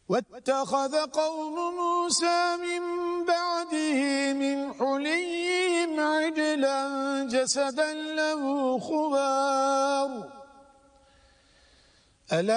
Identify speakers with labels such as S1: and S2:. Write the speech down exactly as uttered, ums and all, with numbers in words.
S1: واتخذ قوم موسى من بعده من حليهم عجلا جسدا له خوار.